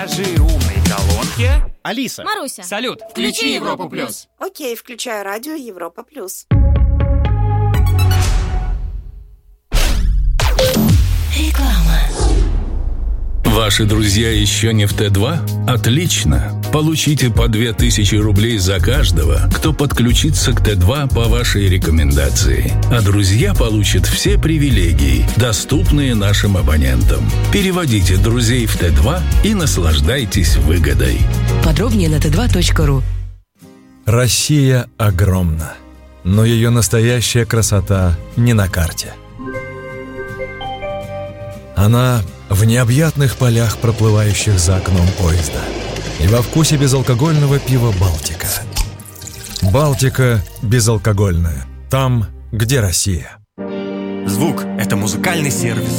Скажи умной колонке. Алиса. Маруся. Салют, включи Европу плюс. Окей, включаю радио Европа плюс. Реклама. Ваши друзья еще не в Т2? Отлично! Получите по 2000 рублей за каждого, кто подключится к Т2 по вашей рекомендации. А друзья получат все привилегии, доступные нашим абонентам. Переводите друзей в Т2 и наслаждайтесь выгодой. Подробнее на t2.ru. Россия огромна, но ее настоящая красота не на карте. Она в необъятных полях, проплывающих за окном поезда, и во вкусе безалкогольного пива «Балтика». «Балтика» безалкогольная. Там, где Россия. Звук – это музыкальный сервис.